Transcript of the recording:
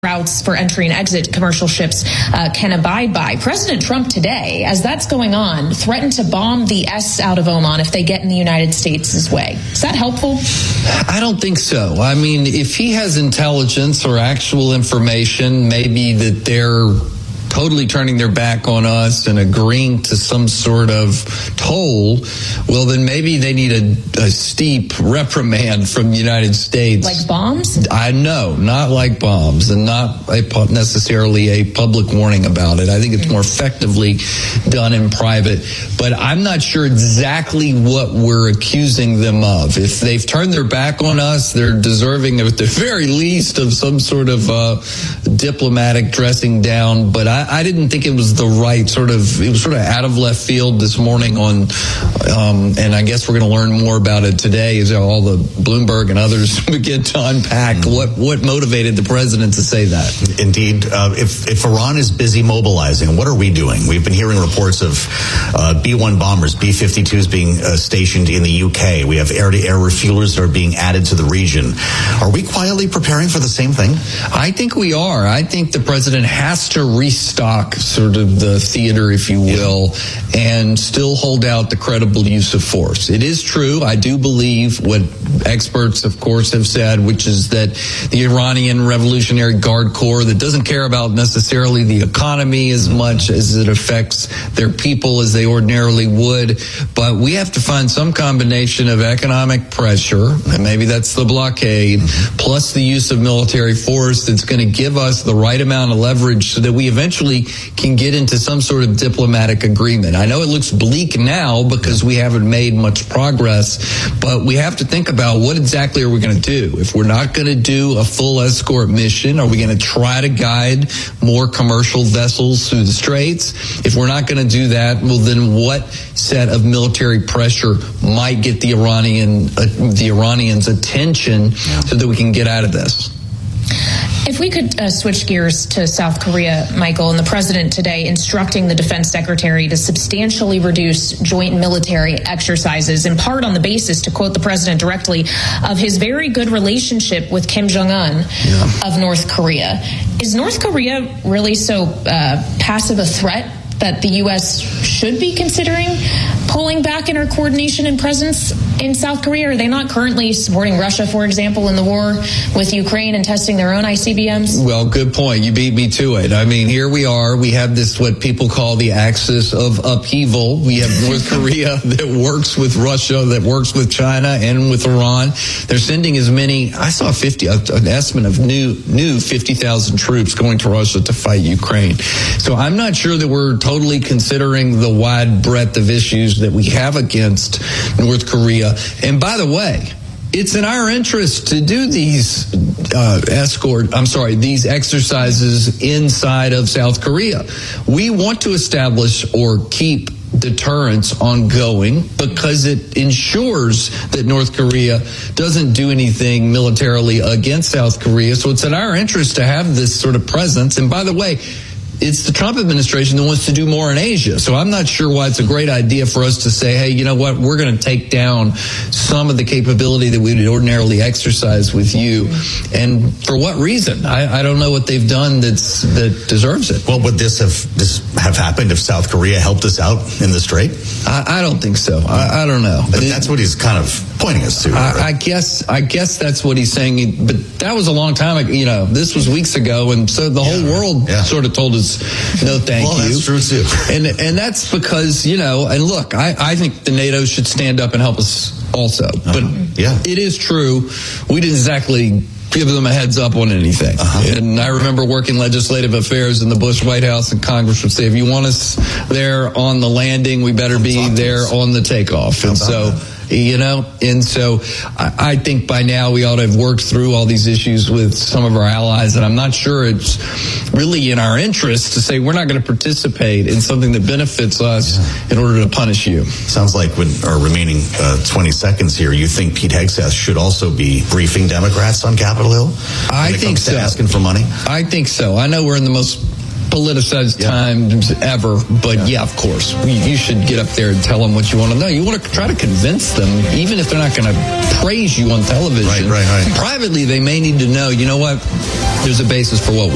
routes for entry and exit commercial ships can abide by. President Trump today, as that's going on, threatened to bomb the S out of Oman if they get in the United States' way. Is that helpful? I don't think so. I mean, if he has intelligence or actual information, maybe that they're totally turning their back on us and agreeing to some sort of toll, well, then maybe they need a steep reprimand from the United States. Like bombs? I know, not like bombs, and not necessarily a public warning about it. I think it's more effectively done in private. But I'm not sure exactly what we're accusing them of. If they've turned their back on us, they're deserving, at the very least, of some sort of diplomatic dressing down. But I didn't think it was the right it was sort of out of left field this morning on, and I guess we're going to learn more about it today as all the Bloomberg and others begin to unpack what motivated the president to say that. Indeed. If Iran is busy mobilizing, what are we doing? We've been hearing reports of B-1 bombers, B-52s being stationed in the UK. We have air-to-air refuelers that are being added to the region. Are we quietly preparing for the same thing? I think we are. I think the president has to restock sort of the theater, if you will, and still hold out the credible use of force. It is true. I do believe what experts, of course, have said, which is that the Iranian Revolutionary Guard Corps, that doesn't care about necessarily the economy as much as it affects their people as they ordinarily would. But we have to find some combination of economic pressure, and maybe that's the blockade, plus the use of military force that's going to give us the right amount of leverage so that we eventually can get into some sort of diplomatic agreement. I know it looks bleak now because we haven't made much progress, but we have to think about what exactly are we going to do. If we're not going to do a full escort mission, are we going to try to guide more commercial vessels through the straits? If we're not going to do that, well, then what set of military pressure might get the Iranians' attention so that we can get out of this? If we could switch gears to South Korea, Michael, and the president today instructing the defense secretary to substantially reduce joint military exercises, in part on the basis, to quote the president directly, of his very good relationship with Kim Jong-un of North Korea. Is North Korea really so passive a threat that the U.S. should be considering pulling back in our coordination and presence in South Korea? Are they not currently supporting Russia, for example, in the war with Ukraine and testing their own ICBMs? Well, good point. You beat me to it. I mean, here we are. We have this, what people call the axis of upheaval. We have North Korea that works with Russia, that works with China and with Iran. They're sending as many, I saw an estimate of new 50,000 troops going to Russia to fight Ukraine. So I'm not sure that we're totally considering the wide breadth of issues that we have against North Korea. And by the way, it's in our interest to do these these exercises inside of South Korea. We want to establish or keep deterrence ongoing because it ensures that North Korea doesn't do anything militarily against South Korea. So it's in our interest to have this sort of presence. And by the way, it's the Trump administration that wants to do more in Asia. So I'm not sure why it's a great idea for us to say, hey, you know what, we're going to take down some of the capability that we would ordinarily exercise with you. And for what reason? I don't know what they've done that deserves it. Well, would this have happened if South Korea helped us out in the Strait? I don't think so. I don't know. But that's what he's kind of pointing us to. I guess that's what he's saying. But that was a long time ago. You know, this was weeks ago. And so the whole world sort of told us, no, thank you. That's true too. And that's because, you know, and look, I think the NATO should stand up and help us also. But it is true. We didn't exactly give them a heads up on anything. And I remember working legislative affairs in the Bush White House, and Congress would say, if you want us there on the landing, we better be there on the takeoff. And so, you know, and so I think by now we ought to have worked through all these issues with some of our allies, and I'm not sure it's really in our interest to say we're not going to participate in something that benefits us in order to punish you. Sounds like with our remaining 20 seconds here, you think Pete Hegseth should also be briefing Democrats on Capitol Hill? I think so. Asking for money? I think so. I know we're in the most politicized times ever, but of course, you should get up there and tell them what you want to know. You want to try to convince them, even if they're not going to praise you on television. Right. Privately, they may need to know, you know what, there's a basis for what we're